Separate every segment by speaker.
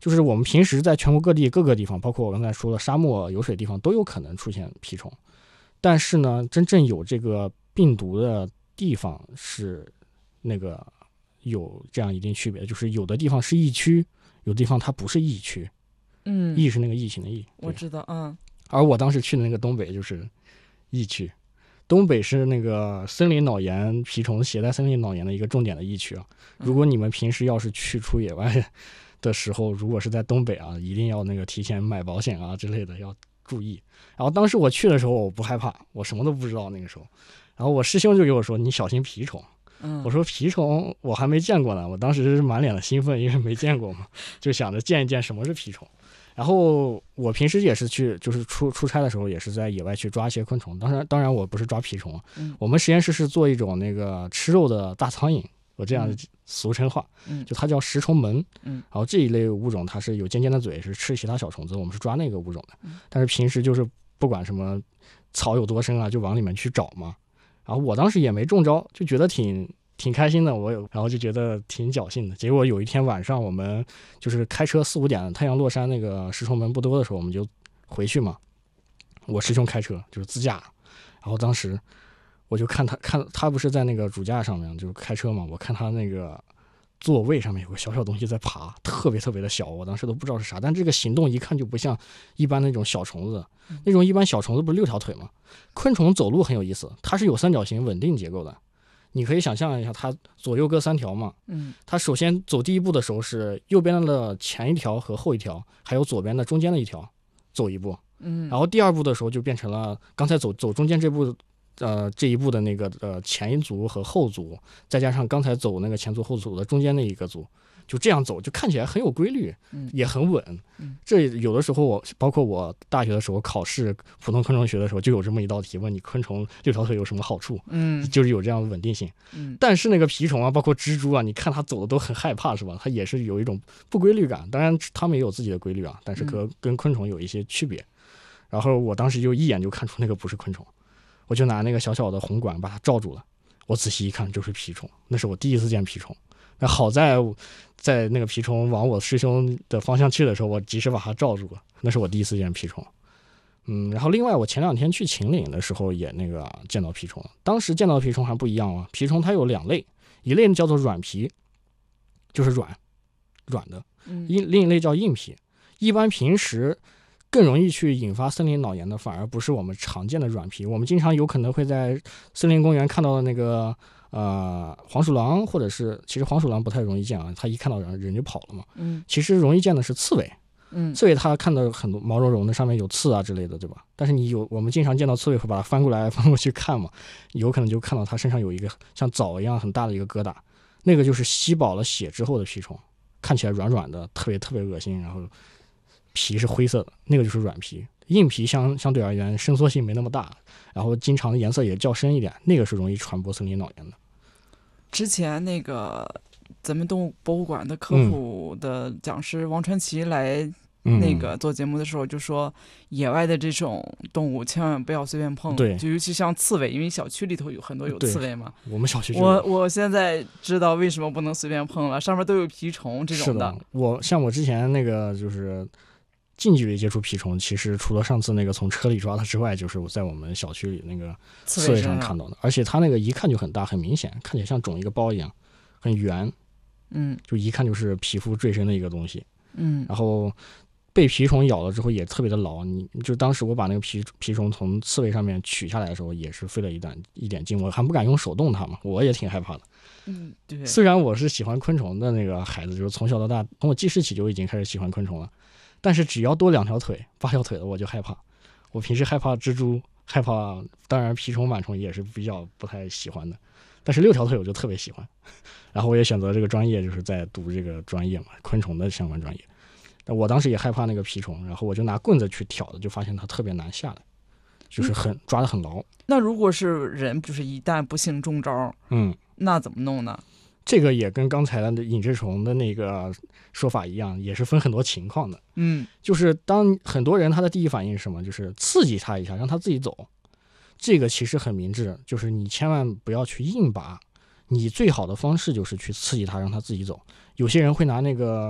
Speaker 1: 就是我们平时在全国各地各个地方，包括我刚才说的沙漠有水地方都有可能出现蜱虫，但是呢，真正有这个病毒的地方是那个有这样一定区别，就是有的地方是疫区，有的地方它不是疫区。疫是那个疫情的疫，
Speaker 2: 我知道，
Speaker 1: 而我当时去的那个东北就是疫区，东北是那个森林脑炎蜱虫携带森林脑炎的一个重点的疫区啊。如果你们平时要是去出野外的时候，如果是在东北啊，一定要那个提前买保险啊之类的，要注意。然后当时我去的时候，我不害怕，我什么都不知道那个时候。然后我师兄就给我说：“你小心蜱虫。”我说：“蜱虫我还没见过呢。”我当时是满脸的兴奋，因为没见过嘛，就想着见一见什么是蜱虫。然后我平时也是去，就是出差的时候，也是在野外去抓一些昆虫。当然我不是抓蜱虫，我们实验室是做一种那个吃肉的大苍蝇，我这样俗称话，就它叫食虫门。然后这一类物种它是有尖尖的嘴，是吃其他小虫子，我们是抓那个物种的。但是平时就是不管什么草有多深啊，就往里面去找嘛。然后我当时也没中招，就觉得挺开心的，然后就觉得挺侥幸的。结果有一天晚上，我们就是开车4、5点，太阳落山，那个食虫门不多的时候，我们就回去嘛。我师兄开车就是自驾，然后当时我就看他不是在那个主驾上面就是开车嘛，我看他那个座位上面有个小小东西在爬，特别特别的小，我当时都不知道是啥，但这个行动一看就不像一般那种小虫子，那种一般小虫子不是6条腿吗？昆虫走路很有意思，它是有三角形稳定结构的。你可以想象一下，它左右各3条嘛。它首先走第一步的时候是右边的前一条和后一条，还有左边的中间的一条走一步。然后第二步的时候就变成了刚才走中间这一步的那个前一组和后组，再加上刚才走那个前组后组的中间那一个组，就这样走，就看起来很有规律，也很稳。这有的时候包括我大学的时候考试普通昆虫学的时候，就有这么一道题，问你昆虫6条腿有什么好处？就是有这样的稳定性。但是那个蜱虫啊，包括蜘蛛啊，你看它走的都很害怕，是吧？它也是有一种不规律感。当然，它们也有自己的规律啊，但是跟昆虫有一些区别。然后我当时就一眼就看出那个不是昆虫，我就拿那个小小的红管把它罩住了。我仔细一看，就是蜱虫，那是我第一次见蜱虫。那好在那个蜱虫往我师兄的方向去的时候，我及时把它罩住了，那是我第一次见蜱虫。然后另外我前2天去秦岭的时候也那个见到蜱虫，当时见到蜱虫还不一样啊。蜱虫它有2类，一类叫做软蜱，就是软的，另一类叫硬蜱。一般平时更容易去引发森林脑炎的反而不是我们常见的软蜱，我们经常有可能会在森林公园看到的那个黄鼠狼，或者是其实黄鼠狼不太容易见啊，它一看到人就跑了嘛。其实容易见的是刺猬。刺猬它看到很多毛茸茸的，上面有刺啊之类的，对吧？但是我们经常见到刺猬会把它翻过来翻过去看嘛，有可能就看到它身上有一个像枣一样很大的一个疙瘩，那个就是吸饱了血之后的蜱虫，看起来软软的，特别特别恶心，然后皮是灰色的，那个就是软蜱。硬皮相对而言伸缩性没那么大，然后经常颜色也较深一点，那个是容易传播森林脑炎的。
Speaker 2: 之前那个咱们动物博物馆的科普的讲师王传奇来那个做节目的时候就说，野外的这种动物千万不要随便碰，
Speaker 1: 对，
Speaker 2: 就尤其像刺猬，因为小区里头有很多有刺猬嘛。
Speaker 1: 我们小区
Speaker 2: 我现在知道为什么不能随便碰了，上面都有蜱虫这种的。
Speaker 1: 像我之前那个就是近距离接触蜱虫，其实除了上次那个从车里抓它之外，就是在我们小区里那个刺猬上看到的，而且它那个一看就很大，很明显，看起来像肿一个包一样，很圆，就一看就是皮肤赘深的一个东西，然后被蜱虫咬了之后也特别的牢，就当时我把那个蜱虫从刺猬上面取下来的时候，也是费了一点劲，我还不敢用手动它嘛，我也挺害怕的。
Speaker 2: 对。
Speaker 1: 虽然我是喜欢昆虫的那个孩子，就是从小到大，从我记事起就已经开始喜欢昆虫了。但是只要多2条腿、8条腿的我就害怕。我平时害怕蜘蛛，害怕当然蜱虫、螨虫也是比较不太喜欢的，但是6条腿我就特别喜欢。然后我也选择这个专业，就是在读这个专业嘛，昆虫的相关专业。但我当时也害怕那个蜱虫，然后我就拿棍子去挑的，就发现它特别难下来，就是抓得很牢。
Speaker 2: 那如果是人，就是一旦不幸中招，那怎么弄呢？
Speaker 1: 这个也跟刚才的引致虫的那个说法一样，也是分很多情况的。就是当很多人他的第一反应是什么，就是刺激他一下让他自己走，这个其实很明智，就是你千万不要去硬拔，你最好的方式就是去刺激他让他自己走。有些人会拿那个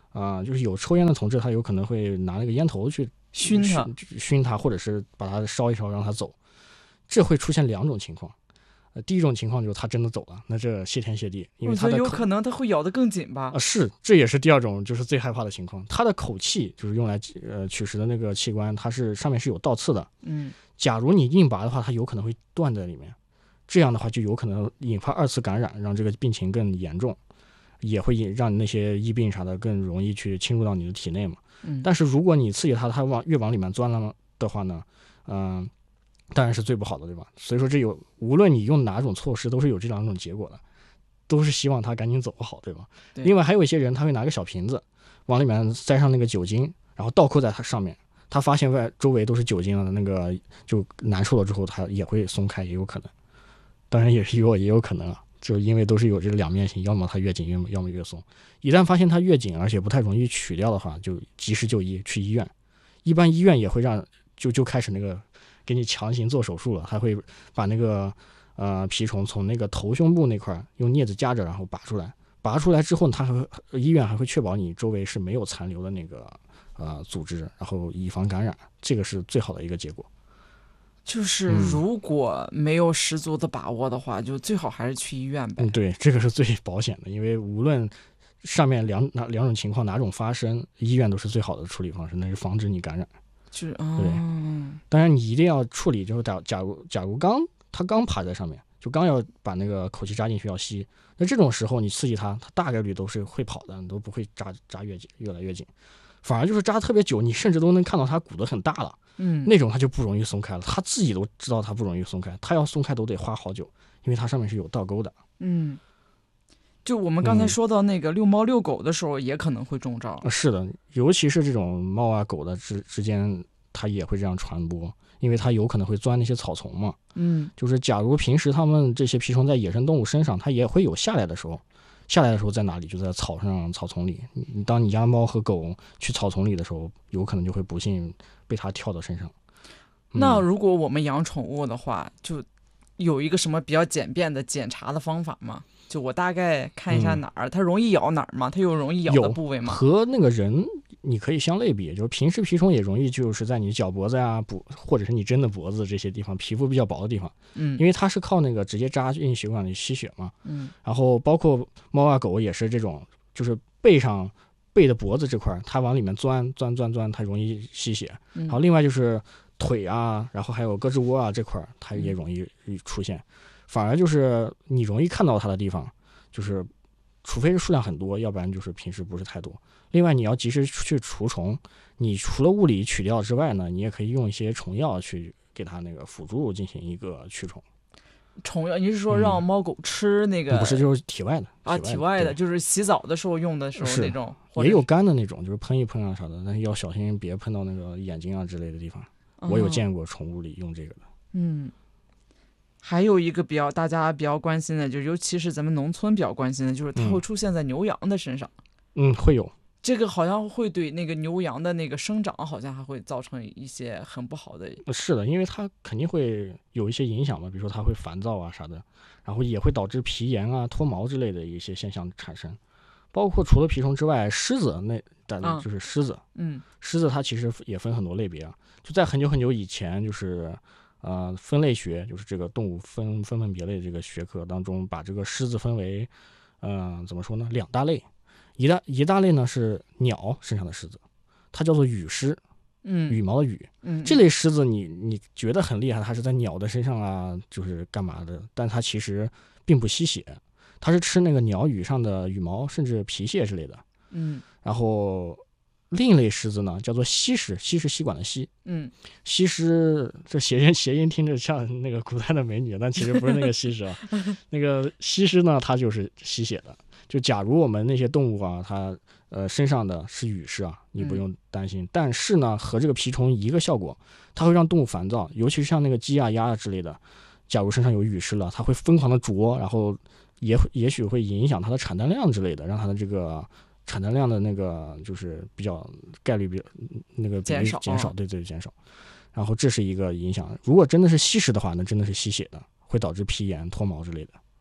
Speaker 1: 就是有抽烟的同志，他有可能会拿那个烟头去熏它，或者是把它烧一烧让它走。这会出现2种情况。第一种情况就是他真的走了，那这谢天谢地，因为他的
Speaker 2: 有可能他会咬得更紧吧？
Speaker 1: 是，这也是第2种，就是最害怕的情况。他的口器就是用来取食的那个器官，它是上面是有倒刺的。假如你硬拔的话，它有可能会断在里面，这样的话就有可能引发2次感染，让这个病情更严重，也会让那些疫病啥的更容易去侵入到你的体内嘛。但是如果你刺激它越往里面钻了的话呢，当然是最不好的，对吧？所以说无论你用哪种措施，都是有这2种结果的，都是希望他赶紧走好，对吧？
Speaker 2: 对。
Speaker 1: 另外还有一些人，他会拿个小瓶子，往里面塞上那个酒精，然后倒扣在它上面。他发现周围都是酒精了，那个就难受了之后，他也会松开，也有可能。当然也有可能啊，就因为都是有这个2面性，要么它越紧，要么越松。一旦发现它越紧，而且不太容易取掉的话，就及时就医，去医院。一般医院也会让就开始那个给你强行做手术了，他会把那个蜱虫从那个头胸部那块用镊子夹着，然后拔出来。拔出来之后，医院还会确保你周围是没有残留的那个组织，然后以防感染，这个是最好的一个结果。
Speaker 2: 就是如果没有十足的把握的话，就最好还是去医院呗。
Speaker 1: 对，这个是最保险的，因为无论上面两种情况哪种发生，医院都是最好的处理方式，那是防止你感染。
Speaker 2: 就是
Speaker 1: 对，当然你一定要处理，就是假如他刚爬在上面，就刚要把那个口气扎进去要吸，那这种时候你刺激它大概率都是会跑的，你都不会扎越来越紧，反而就是扎特别久，你甚至都能看到它鼓得很大了。那种它就不容易松开了，他自己都知道它不容易松开，他要松开都得花好久，因为它上面是有倒钩的。
Speaker 2: 就我们刚才说到那个遛猫遛狗的时候，也可能会中招。
Speaker 1: 是的，尤其是这种猫啊狗的之间，它也会这样传播，因为它有可能会钻那些草丛嘛。就是假如平时它们这些蜱虫在野生动物身上，它也会有下来的时候在哪里？就在草丛里。当你家猫和狗去草丛里的时候，有可能就会不幸被它跳到身上。
Speaker 2: 那如果我们养宠物的话，就有一个什么比较简便的检查的方法吗？就我大概看一下哪儿，它容易咬哪儿吗？它有容易咬的部位吗？
Speaker 1: 和那个人你可以相类比，就是平时蜱虫也容易就是在你脚脖子呀、或者是你真的脖子这些地方皮肤比较薄的地方，因为它是靠那个直接扎进血管里吸血嘛，然后包括猫啊狗也是这种，就是背的脖子这块，它往里面钻，它容易吸血，然后另外就是腿啊，然后还有胳肢窝啊这块，它也容易出现。反而就是你容易看到它的地方，就是除非是数量很多，要不然就是平时不是太多。另外你要及时去除虫，你除了物理取掉之外呢，你也可以用一些虫药去给它那个辅助进行一个驱虫。
Speaker 2: 虫药，你是说让猫狗吃那个？
Speaker 1: 不是，就是体外的
Speaker 2: 体外的，就是洗澡的时候用的时候那种。
Speaker 1: 也有干的那种，就是喷一喷啊啥的，但是要小心别喷到那个眼睛啊之类的地方。我有见过宠物里用这个的。
Speaker 2: 还有一个大家比较关心的，就尤其是咱们农村比较关心的，就是它会出现在牛羊的身上。
Speaker 1: 会有。
Speaker 2: 这个好像会对那个牛羊的那个生长，好像还会造成一些很不好的。
Speaker 1: 是的，因为它肯定会有一些影响嘛，比如说它会烦躁啊啥的，然后也会导致皮炎啊、脱毛之类的一些现象产生。包括除了蜱虫之外，狮子就是狮子。狮子它其实也分很多类别啊。就在很久很久以前，就是分类学，就是这个动物分门别类这个学科当中，把这个狮子分为怎么说呢，2大类。一大类呢是鸟身上的狮子，它叫做羽狮，羽毛的羽。这类狮子你觉得很厉害，它是在鸟的身上啊，就是干嘛的？但它其实并不吸血，它是吃那个鸟羽上的羽毛，甚至皮屑之类的。然后另一类狮子呢叫做吸狮，吸是吸管的吸。吸狮这谐音听着像那个古代的美女，但其实不是那个吸狮啊。那个吸狮呢，它就是吸血的。就假如我们那些动物啊，它身上的是羽狮啊，你不用担心。但是呢，和这个蜱虫一个效果，它会让动物烦躁，尤其是像那个鸡啊、鸭啊之类的，假如身上有羽狮了，它会疯狂的啄，然后也许会影响它的产蛋量之类的，让它的这个产蛋量的那个就是比较概率比那个比例减少，对减少。然后这是一个影响。如果真的是吸食的话，那真的是吸血的，会导致皮炎、脱毛之类的。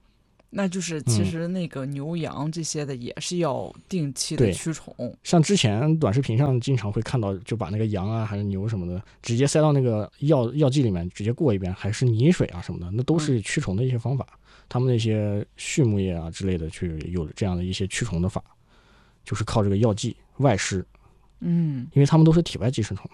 Speaker 2: 那就是其实那个牛羊这些的也是要定期的驱虫。
Speaker 1: 像之前短视频上经常会看到，就把那个羊啊还是牛什么的，直接塞到那个药剂里面，直接过一遍，还是泥水啊什么的，那都是驱虫的一些方法。他们那些畜牧业啊之类的，去有这样的一些驱虫的法，就是靠这个药剂外施。因为他们都是体外寄生虫。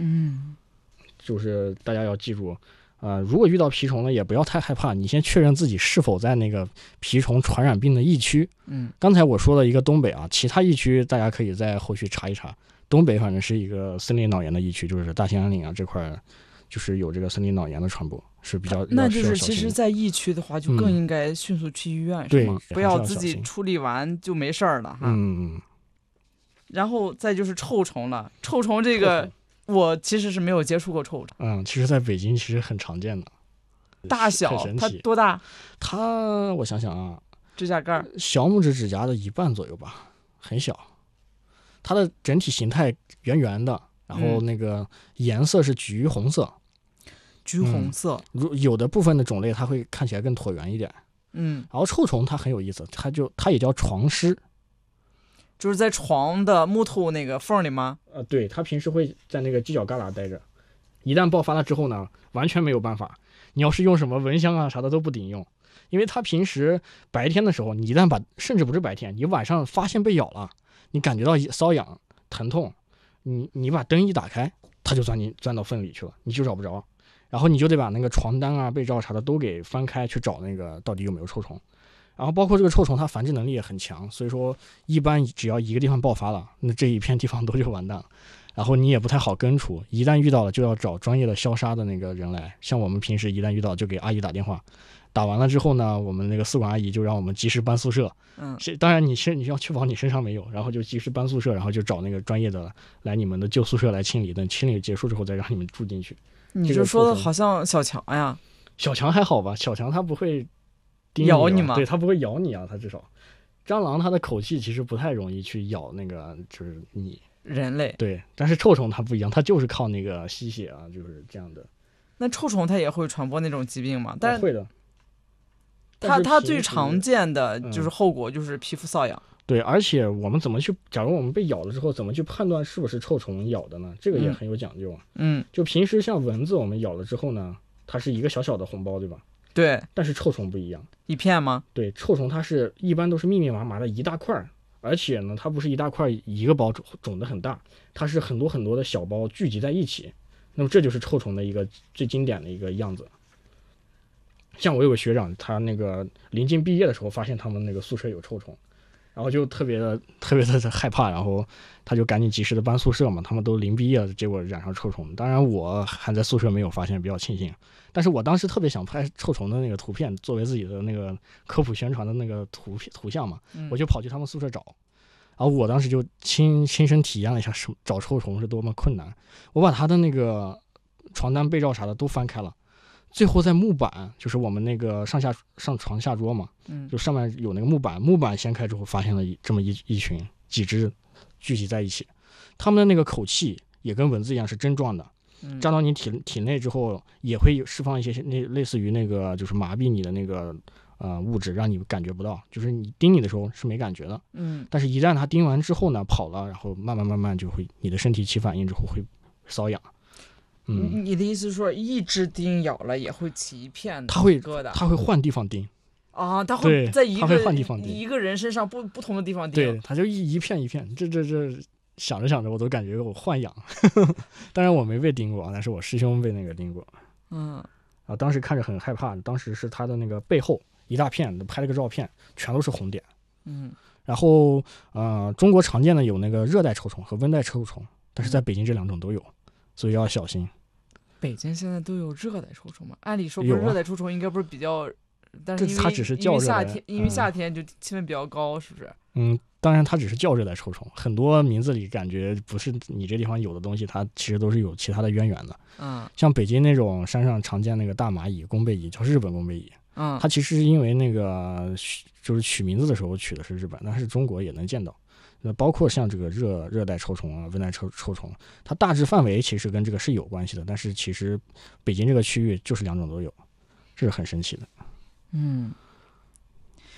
Speaker 1: 就是大家要记住。如果遇到蜱虫呢，也不要太害怕，你先确认自己是否在那个蜱虫传染病的疫区。刚才我说了一个东北啊，其他疫区大家可以在后续查一查。东北反正是一个森林脑炎的疫区，就是大兴安岭啊这块，就是有这个森林脑炎的传播，是比较
Speaker 2: 那就是其实，在疫区的话，就更应该迅速去医院，是吗？不要自己处理完就没事儿了哈。然后再就是臭虫了，臭虫这个。我其实是没有接触过臭虫。
Speaker 1: 其实在北京其实很常见的。
Speaker 2: 大小它多大？
Speaker 1: 它我想想啊，
Speaker 2: 指甲盖
Speaker 1: 小拇指指甲的一半左右吧，很小。它的整体形态圆圆的，然后那个颜色是橘红色。
Speaker 2: 橘红色。
Speaker 1: 有的部分的种类它会看起来更椭圆一点。然后臭虫它很有意思，它也叫床虱。
Speaker 2: 就是在床的木头那个缝里吗？
Speaker 1: 对，它平时会在那个犄角旮旯待着，一旦爆发了之后呢，完全没有办法。你要是用什么蚊香啊啥的都不顶用，因为它平时白天的时候，你一旦甚至不是白天，你晚上发现被咬了，你感觉到瘙痒、疼痛，你把灯一打开，它就钻到粪里去了，你就找不着，然后你就得把那个床单啊、被罩啥的都给翻开去找那个到底有没有臭虫。然后包括这个臭虫它繁殖能力也很强，所以说一般只要一个地方爆发了，那这一片地方都就完蛋了。然后你也不太好根除，一旦遇到了就要找专业的消杀的那个人来。像我们平时一旦遇到就给阿姨打电话，打完了之后呢，我们那个饲管阿姨就让我们及时搬宿舍。当然你要确保你身上没有，然后就及时搬宿舍，然后就找那个专业的来你们的旧宿舍来清理，等清理结束之后再让你们住进去。
Speaker 2: 你就说的好像小强呀？
Speaker 1: 小强还好吧，小强它不会
Speaker 2: 咬你吗？
Speaker 1: 对，它不会咬你啊，它至少。蟑螂它的口气其实不太容易去咬那个就是你
Speaker 2: 人类。
Speaker 1: 对，但是臭虫它不一样，它就是靠那个吸血啊，就是这样的。
Speaker 2: 那臭虫它也会传播那种疾病吗？但是
Speaker 1: 会的。
Speaker 2: 它最常见的就是后果就是皮肤瘙痒。
Speaker 1: 对，而且我们假如我们被咬了之后，怎么去判断是不是臭虫咬的呢？这个也很有讲究。就平时像蚊子，我们咬了之后呢，它是一个小小的红包，对吧？
Speaker 2: 对。
Speaker 1: 但是臭虫不一样。
Speaker 2: 一片吗？
Speaker 1: 对，臭虫它是一般都是密密麻麻的一大块，而且呢，它不是一大块一个包肿得很大，它是很多很多的小包聚集在一起。那么这就是臭虫的一个最经典的一个样子。像我有个学长，他那个临近毕业的时候，发现他们那个宿舍有臭虫，然后就特别的害怕，然后他就赶紧及时的搬宿舍嘛。他们都临毕业了，结果染上臭虫。当然我还在宿舍没有发现，比较庆幸。但是我当时特别想拍臭虫的那个图片，作为自己的那个科普宣传的那个图像嘛，我就跑去他们宿舍找。然后我当时就亲身体验了一下找臭虫是多么困难。我把他的那个床单、被罩啥的都翻开了，最后在木板，就是我们那个上床下桌嘛，就上面有那个木板掀开之后，发现了这么一群几只聚集在一起，他们的那个口气也跟蚊子一样是针状的。站到你体内之后，也会释放一些类似于那个就是麻痹你的那个物质，让你感觉不到，就是你叮你的时候是没感觉的。但是一旦它叮完之后呢，跑了，然后慢慢就会你的身体起反应之后会瘙痒。
Speaker 2: 你的意思是说，一只叮咬了也会起一片
Speaker 1: 它会
Speaker 2: 疙瘩？
Speaker 1: 它会换地方叮
Speaker 2: 啊，它会在
Speaker 1: 它会换地方叮，
Speaker 2: 一个人身上不同的地方叮。
Speaker 1: 对，它就一片一片，这想着我都感觉我幻痒。当然我没被叮过，但是我师兄被那个叮过。当时看着很害怕，当时是他的那个背后一大片，拍了个照片，全都是红点。然后中国常见的有那个热带臭虫和温带臭虫，但是在北京这两种都有，所以要小心。
Speaker 2: 北京现在都有热带臭虫吗？按理说不是热带臭虫应该不是比较，但是
Speaker 1: 它只是叫热带，
Speaker 2: 因为夏天就气温比较高，是不是？
Speaker 1: 当然它只是叫热带臭虫，很多名字里感觉不是你这地方有的东西，它其实都是有其他的渊源的。像北京那种山上常见那个大蚂蚁、弓背蚁，叫日本弓背蚁。它其实是因为那个就是取名字的时候取的是日本，但是中国也能见到。那包括像这个热带臭虫啊、温带臭虫，它大致范围其实跟这个是有关系的，但是其实北京这个区域就是两种都有，这是很神奇的。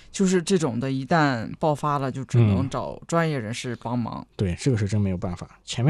Speaker 2: 就是这种的，一旦爆发了，就只能找专业人士帮忙。
Speaker 1: 对，这个是真没有办法。前面